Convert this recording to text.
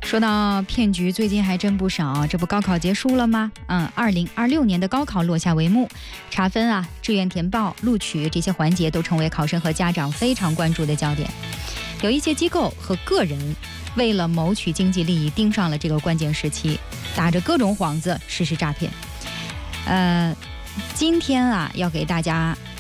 说到骗局，最近还真不少。这不高考结束了吗？2026年的高考落下帷幕，查分啊、志愿填报、录取这些环节都成为考生和家长非常关注的焦点。有一些机构和个人为了谋取经济利益，盯上了这个关键时期，打着各种幌子实施诈骗。今天啊，要给大家